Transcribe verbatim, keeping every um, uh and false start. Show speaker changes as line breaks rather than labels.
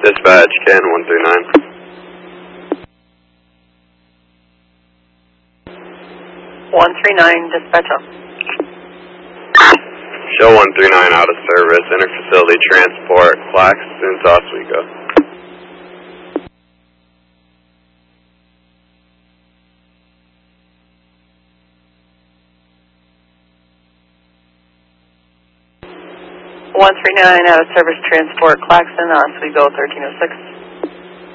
Dispatch, K N one three nine.
one three nine, dispatch up.
Show one three nine out of service, interfacility transport, Claxton to Oswego.
one three nine out of service transport, Claxton, Oswego, thirteen oh six.